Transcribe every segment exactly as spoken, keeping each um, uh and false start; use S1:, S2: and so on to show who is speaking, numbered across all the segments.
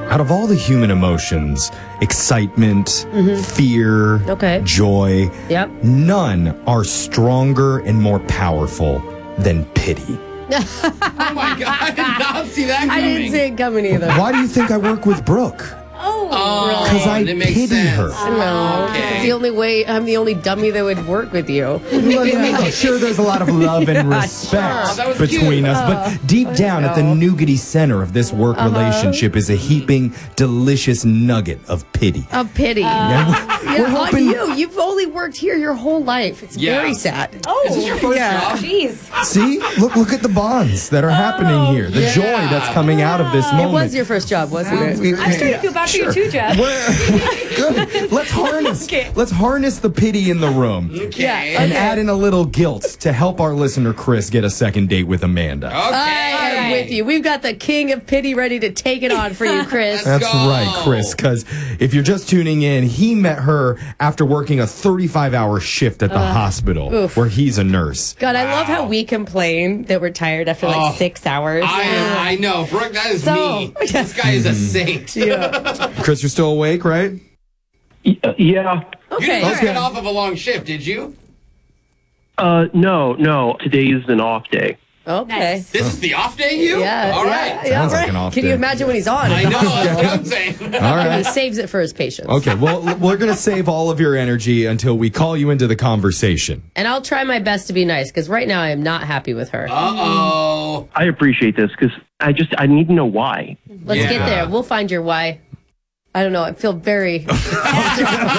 S1: Out of all the human emotions, excitement, mm-hmm. fear,
S2: okay.
S1: joy,
S2: yep.
S1: none are stronger and more powerful than pity.
S3: Oh my God, I did not see that coming.
S2: I didn't see it coming either.
S1: Why do you think I work with Brooke?
S3: Oh,
S1: because I
S3: it makes
S1: pity
S3: sense.
S1: her.
S2: No,
S3: Okay.
S2: it's the only way. I'm the only dummy that would work with you.
S1: I'm sure there's a lot of love and respect
S3: Sure.
S1: between
S3: cute.
S1: us, but deep down at the nougaty center of this work
S2: Uh-huh.
S1: relationship is a heaping, delicious nugget of pity.
S2: A pity.
S1: Yeah, we're,
S2: Yeah,
S1: we're
S2: on
S1: hoping.
S2: you. You've only worked here your whole life. It's
S3: Yeah.
S2: very sad.
S4: Oh,
S3: Is this your first
S4: yeah.
S3: job?
S4: Jeez.
S1: See, look, look at the bonds that are happening here. The
S3: yeah.
S1: joy that's coming out of this
S2: It
S1: moment.
S2: was your first job, wasn't it?
S1: We-
S4: I'm starting to feel bad
S1: Sure.
S4: for you too, Jeff.
S1: We're- good. Let's harness.
S4: Okay.
S1: Let's harness the pity in the room.
S3: Okay.
S2: Yeah.
S1: And add in a little guilt to help our listener Chris get a second date with Amanda.
S3: Okay.
S2: I am with you. We've got the king of pity ready to take it on for you, Chris.
S1: That's
S3: go.
S1: right, Chris, because if you're just tuning in, he met her after working a thirty-five hour shift at the hospital
S2: oof.
S1: where he's a nurse.
S2: God, I love how we complain that we're tired after like
S3: Oh.
S2: six hours.
S3: I, I know, Brooke, that is
S2: So-
S3: me. This guy is a saint.
S1: Chris, you're still awake, right?
S5: Uh, yeah.
S3: You
S2: Okay.
S3: didn't just
S1: Okay.
S3: get off of a long shift, did you?
S5: Uh, no, no. Today's an off day.
S2: Okay.
S4: Nice.
S3: This is the off day, you?
S2: Yeah.
S3: All
S2: yeah,
S3: right.
S2: yeah,
S1: Sounds like
S2: right.
S1: an off
S2: Can
S1: day.
S2: you imagine when he's on?
S3: I know, that's what I'm saying.
S1: All
S2: He
S1: right.
S2: saves it for his patients.
S1: Okay, well, we're going to save all of your energy until we call you into the conversation.
S2: And I'll try my best to be nice because right now I am not happy with her.
S3: Uh-oh.
S5: I appreciate this because I just I need to know why.
S2: Let's get
S3: Yeah.
S2: there. We'll find your why. I don't know. I feel very. okay.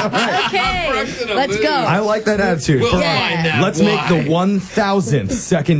S3: Brooke's in a
S2: Let's
S3: mood.
S2: go.
S1: I like that attitude.
S3: We'll
S2: Yeah.
S3: find out
S1: Let's
S3: why.
S1: make the one thousandth second